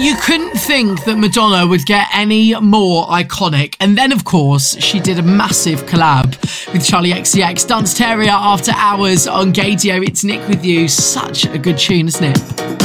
you couldn't think that Madonna would get any more iconic. And then, of course, she did a massive collab with Charlie XCX. Dance Terrier After Hours on Gaydio. It's Nick with you. Such a good tune, isn't it?